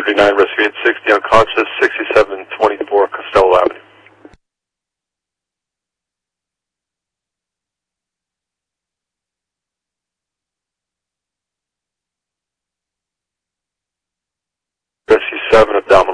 39, rescue 860, unconscious, 6724 Costello Avenue. Rescue 7, abdominal